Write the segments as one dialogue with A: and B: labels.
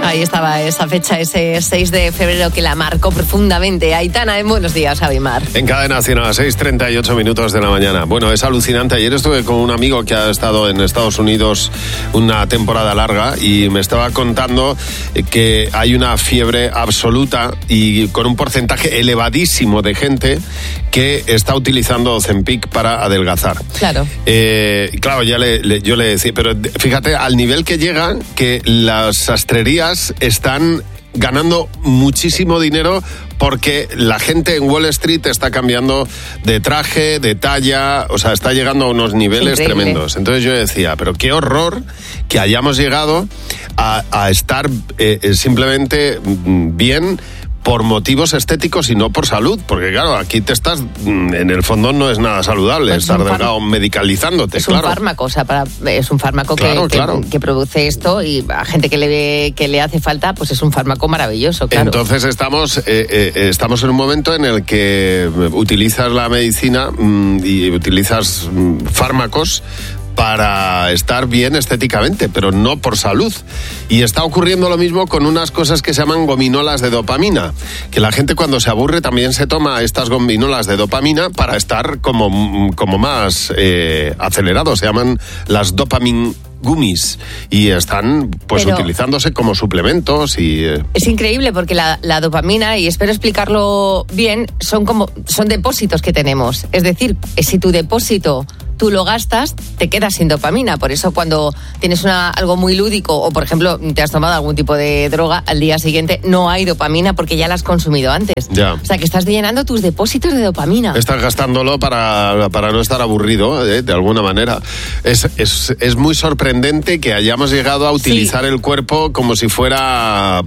A: Ahí estaba esa fecha, ese 6 de febrero que la marcó profundamente. Aitana, en Buenos Días, Javimar.
B: En Cadena 100 a las 6:38 minutos de la mañana. Bueno, es alucinante. Ayer estuve con un amigo que ha estado en Estados Unidos una temporada larga y me estaba contando que hay una fiebre absoluta y con un porcentaje elevadísimo de gente que está utilizando Ozempic para adelgazar.
A: Claro.
B: Claro, yo le decía, pero fíjate al nivel que llega que las sastrerías están ganando muchísimo dinero porque la gente en Wall Street está cambiando de traje, de talla, o sea, está llegando a unos niveles tremendos. Entonces yo decía, pero qué horror que hayamos llegado a estar simplemente bien por motivos estéticos y no por salud, porque claro, aquí te estás, en el fondo no es nada saludable, pues estar delgado medicalizándote,
A: es claro. Un fármaco, o sea, es un fármaco que produce esto y a gente que le hace falta, pues es un fármaco maravilloso, claro.
B: Entonces estamos en un momento en el que utilizas la medicina y utilizas fármacos para estar bien estéticamente, pero no por salud. Y está ocurriendo lo mismo con unas cosas que se llaman gominolas de dopamina, que la gente cuando se aburre también se toma estas gominolas de dopamina para estar como más acelerado. Se llaman las dopamine gummies y están utilizándose como suplementos y...
A: Es increíble porque la dopamina, y espero explicarlo bien, son depósitos que tenemos. Es decir, si tu depósito tú lo gastas, te quedas sin dopamina. Por eso cuando tienes algo muy lúdico o, por ejemplo, te has tomado algún tipo de droga, al día siguiente no hay dopamina porque ya la has consumido antes.
B: Ya.
A: O sea, que estás llenando tus depósitos de dopamina.
B: Estás gastándolo para no estar aburrido, de alguna manera. Es muy sorprendente que hayamos llegado a utilizar el cuerpo como si fuera,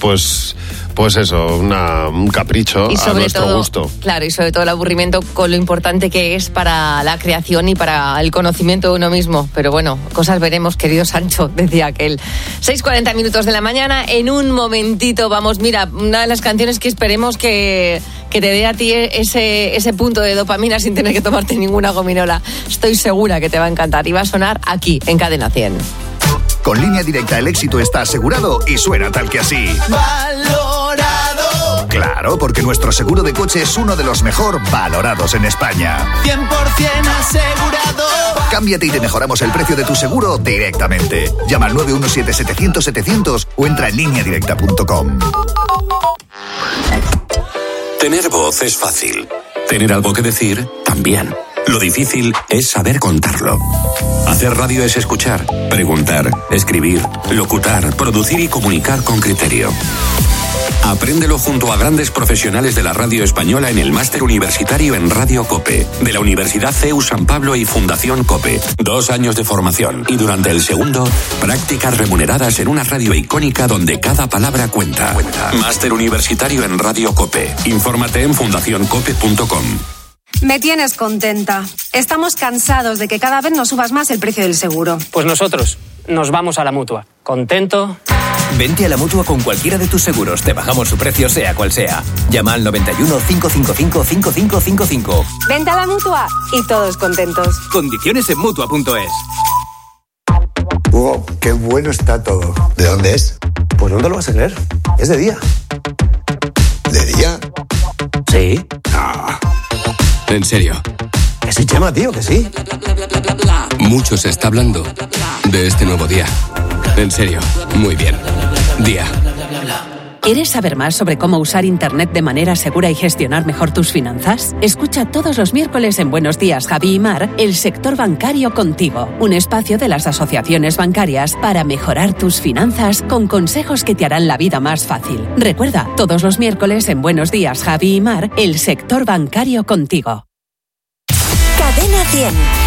B: pues eso, un capricho a nuestro gusto.
A: Claro, y sobre todo el aburrimiento con lo importante que es para la creación y para el conocimiento de uno mismo. Pero bueno, cosas veremos, querido Sancho, decía aquel. 6:40 minutos de la mañana, en un momentito vamos, mira, una de las canciones que esperemos que te dé a ti ese punto de dopamina sin tener que tomarte ninguna gominola. Estoy segura que te va a encantar y va a sonar aquí, en Cadena 100.
C: Con Línea Directa el éxito está asegurado y suena tal que así. ¡Valorado! Claro, porque nuestro seguro de coche es uno de los mejor valorados en España.
D: 100% asegurado.
C: Cámbiate y te mejoramos el precio de tu seguro directamente. Llama al 917-700-700 o entra en lineadirecta.com.
E: Tener voz es fácil. Tener algo que decir, también. Lo difícil es saber contarlo. Hacer radio es escuchar, preguntar, escribir, locutar, producir y comunicar con criterio. Apréndelo junto a grandes profesionales de la radio española en el Máster Universitario en Radio COPE, de la Universidad CEU San Pablo y Fundación COPE. 2 años de formación y durante el segundo, prácticas remuneradas en una radio icónica donde cada palabra cuenta. Máster Universitario en Radio COPE. Infórmate en fundacioncope.com.
F: Me tienes contenta. Estamos cansados de que cada vez nos subas más el precio del seguro.
G: Pues nosotros nos vamos a la Mutua. ¿Contento?
H: Vente a la Mutua con cualquiera de tus seguros. Te bajamos su precio sea cual sea. Llama al 91 555 5555.
F: Vente a la Mutua y todos contentos.
H: Condiciones en Mutua.es.
I: Hugo, qué bueno está todo. ¿De dónde es?
J: Pues no te lo vas a creer. Es de día.
I: ¿De día?
J: Sí.
I: Ah.
K: En serio.
J: Que sí, Chema, tío, que sí.
K: Mucho se está hablando de este nuevo día. En serio, muy bien. Día.
L: ¿Quieres saber más sobre cómo usar Internet de manera segura y gestionar mejor tus finanzas? Escucha todos los miércoles en Buenos Días, Javi y Mar, El Sector Bancario Contigo, un espacio de las asociaciones bancarias para mejorar tus finanzas con consejos que te harán la vida más fácil. Recuerda, todos los miércoles en Buenos Días, Javi y Mar, El Sector Bancario Contigo.
M: Cadena 100.